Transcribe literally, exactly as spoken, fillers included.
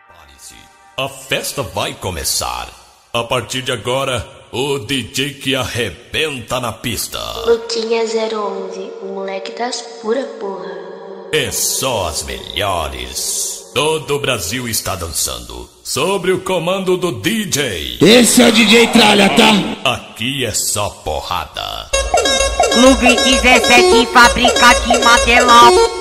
Prepare-se, a festa vai começar. A partir de agora, o D J que arrebenta na pista. Luquinha zero onze, o moleque das pura porra. É só as melhores. Todo o Brasil está dançando sobre o comando do D J. Esse é o D J Tralha, tá? Aqui é só porrada. Clube dezessete, fábrica de material.